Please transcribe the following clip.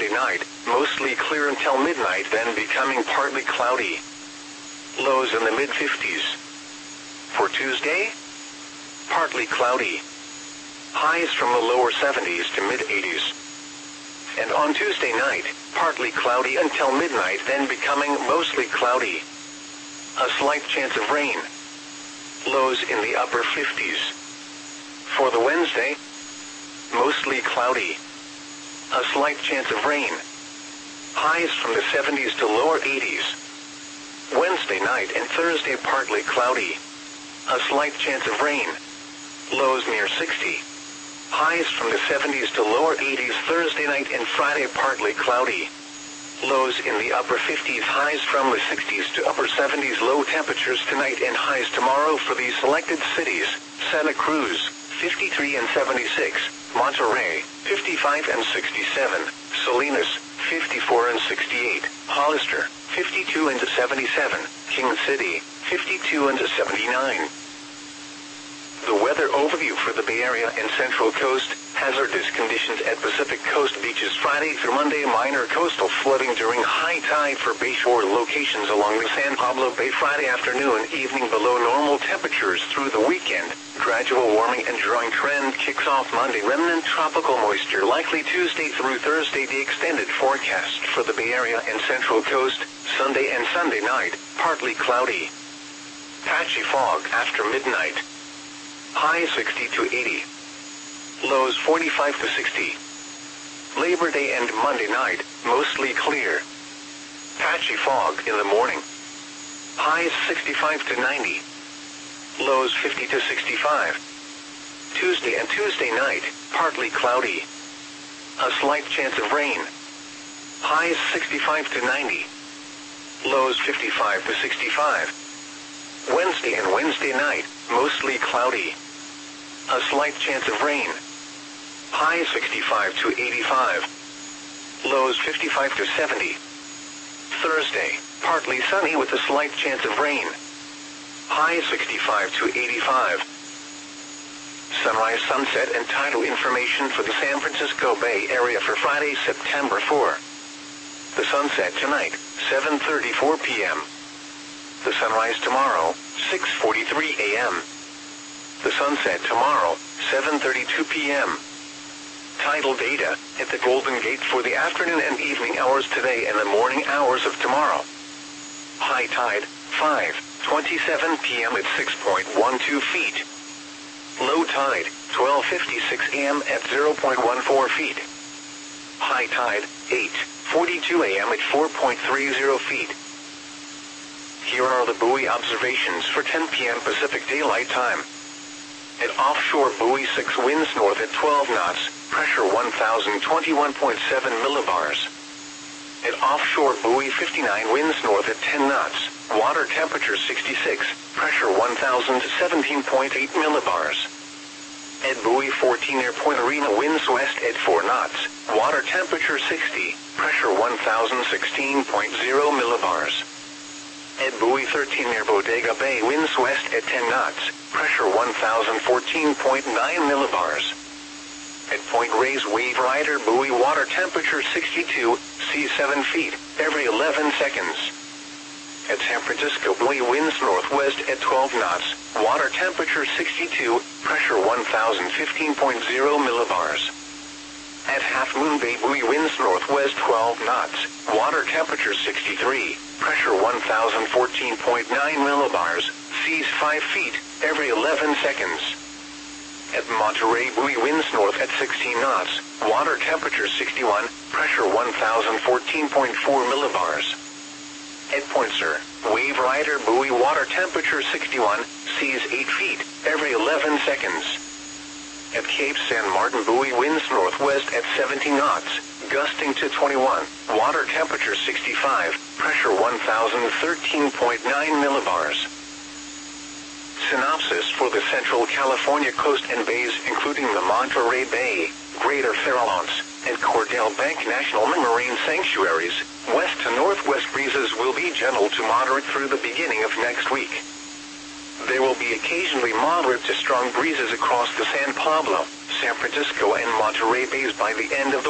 Monday night, mostly clear until midnight, then becoming partly cloudy. Lows in the mid-50s. For Tuesday, partly cloudy. Highs from the lower 70s to mid-80s. And on Tuesday night, partly cloudy until midnight, then becoming mostly cloudy. A slight chance of rain. Lows in the upper 50s. For the Wednesday, mostly cloudy. A slight chance of rain. Highs from the 70s to lower 80s. Wednesday night and Thursday partly cloudy. A slight chance of rain. Lows near 60. Highs from the 70s to lower 80s Thursday night and Friday partly cloudy. Lows in the upper 50s, highs from the 60s to upper 70s. Low temperatures tonight and highs tomorrow for these selected cities: Santa Cruz, 53 and 76, Monterey, 55 and 67, Salinas, 54 and 68, Hollister, 52 and 77, King City, 52 and 79. The weather overview for the Bay Area and Central Coast: hazardous conditions at Pacific Coast beaches Friday through Monday. Minor coastal flooding during high tide for bayshore locations along the San Pablo Bay Friday afternoon, evening below normal temperatures through the weekend. Gradual warming and drying trend kicks off Monday. Remnant tropical moisture likely Tuesday through Thursday. The extended forecast for the Bay Area and Central Coast: Sunday and Sunday night, partly cloudy. Patchy fog after midnight. High 60 to 80. Lows 45 to 60. Labor Day and Monday night, mostly clear. Patchy fog in the morning. Highs 65 to 90. Lows 50 to 65. Tuesday and Tuesday night, partly cloudy. A slight chance of rain. Highs 65 to 90. Lows 55 to 65. Wednesday and Wednesday night, mostly cloudy. A slight chance of rain. Highs 65 to 85. Lows 55 to 70. Thursday, partly sunny with a slight chance of rain. Highs 65 to 85. Sunrise, sunset, and tidal information for the San Francisco Bay Area for Friday, September 4. The sunset tonight, 7:34 p.m. The sunrise tomorrow, 6:43 a.m. The sunset tomorrow, 7:32 p.m. Tidal data at the Golden Gate for the afternoon and evening hours today and the morning hours of tomorrow. High tide, 5:27 p.m. at 6.12 feet. Low tide, 12:56 a.m. at 0.14 feet. High tide, 8:42 a.m. at 4.30 feet. Here are the buoy observations for 10 p.m. Pacific Daylight Time. At offshore buoy 6, winds north at 12 knots, pressure 1021.7 millibars. At offshore buoy 59, winds north at 10 knots, water temperature 66, pressure 1017.8 millibars. At buoy 14 near Point Arena, winds west at 4 knots, water temperature 60, pressure 1016.0 millibars. At buoy 13 near Bodega Bay, winds west at 10 knots, pressure 1014.9 millibars. At Point Reyes Wave Rider buoy, water temperature 62, sea 7 feet, every 11 seconds. At San Francisco buoy, winds northwest at 12 knots, water temperature 62, pressure 1015.0 millibars. At Half Moon Bay buoy, winds northwest 12 knots, water temperature 63, pressure 1014.9 millibars, seas 5 feet, every 11 seconds. At Monterey buoy, winds north at 16 knots, water temperature 61, pressure 1014.4 millibars. At Point Sur, Wave Rider buoy, water temperature 61, seas 8 feet, every 11 seconds. At Cape San Martin buoy, winds northwest at 17 knots, gusting to 21, water temperature 65, pressure 1013.9 millibars. Synopsis for the Central California coast and bays, including the Monterey Bay, Greater Farallones, and Cordell Bank National Marine Sanctuaries. West to northwest breezes will be gentle to moderate through the beginning of next week. There will be occasionally moderate to strong breezes across the San Pablo, San Francisco, and Monterey Bays by the end of the